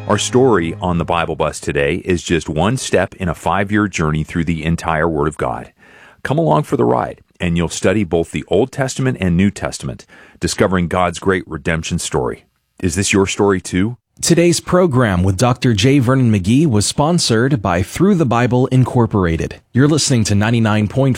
Our story on the Bible Bus today is just one step in a 5-year journey through the entire Word of God. Come along for the ride, and you'll study both the Old Testament and New Testament, discovering God's great redemption story. Is this your story too? Today's program with Dr. J. Vernon McGee was sponsored by Through the Bible Incorporated. You're listening to 99.5